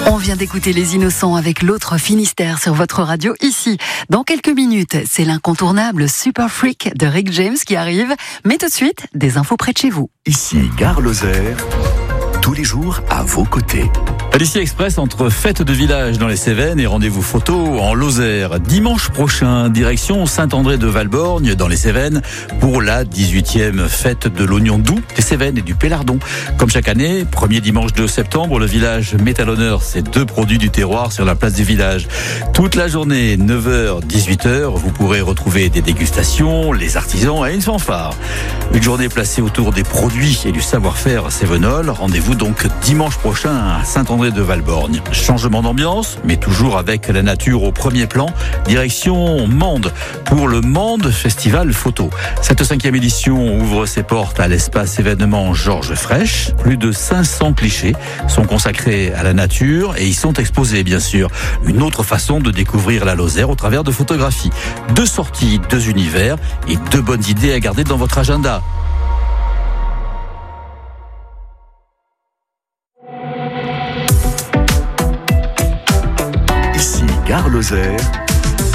On vient d'écouter Les Innocents avec l'autre Finistère sur votre radio ici. Dans quelques minutes, c'est l'incontournable Super Freak de Rick James qui arrive. Mais tout de suite, des infos près de chez vous. Ici Gare Lozère, tous les jours à vos côtés. Alicia Express entre fête de village dans les Cévennes et rendez-vous photo en Lozère. Dimanche prochain, direction Saint-André-de-Valborgne dans les Cévennes pour la 18e fête de l'oignon doux des Cévennes et du Pélardon. Comme chaque année, premier dimanche de septembre, le village met à l'honneur ses deux produits du terroir sur la place du village. Toute la journée, 9h, 18h, vous pourrez retrouver des dégustations, les artisans et une fanfare. Une journée placée autour des produits et du savoir-faire cévenol. Rendez-vous donc dimanche prochain à Saint-André-de-Valborgne. Changement d'ambiance, mais toujours avec la nature au premier plan. Direction Mende pour le Mende Festival Photo. Cette 5e édition ouvre ses portes à l'espace événement Georges Frêche. Plus de 500 clichés sont consacrés à la nature et y sont exposés, bien sûr. Une autre façon de découvrir la Lozère au travers de photographies. 2 sorties, 2 univers et 2 bonnes idées à garder dans votre agenda. Ici Gare Lozère,